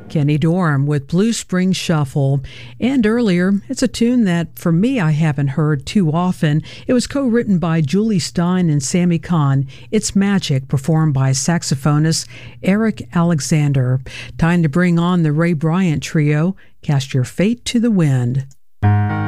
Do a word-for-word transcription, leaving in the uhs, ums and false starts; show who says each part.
Speaker 1: Kenny Dorham with Blue Spring Shuffle. And earlier, it's a tune that, for me, I haven't heard too often. It was co-written by Julie Stein and Sammy Kahn. It's Magic, performed by saxophonist Eric Alexander. Time to bring on the Ray Bryant Trio. Cast Your Fate to the Wind.